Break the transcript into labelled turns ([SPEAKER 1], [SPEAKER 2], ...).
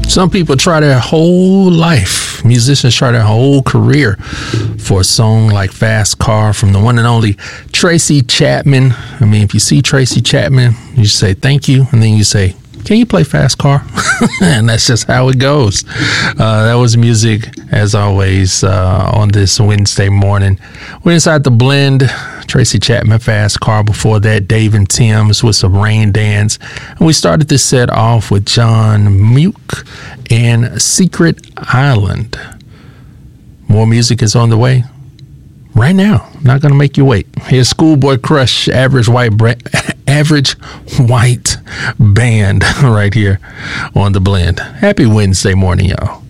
[SPEAKER 1] Some people try their whole life, musicians try their whole career for a song like Fast Car from the one and only Tracy Chapman. I mean, if you see Tracy Chapman, you say thank you, and then you say, can you play Fast Car? And that's just how it goes. That was music, as always, on this Wednesday morning. We're inside the blend. Tracy Chapman, Fast Car. Before that, Dave and Tim's with some Rain Dance. And we started this set off with John Muke and Secret Island. More music is on the way right now. Not going to make you wait. Here's Schoolboy Crush, Average White Band right here on the blend. Happy Wednesday morning, y'all.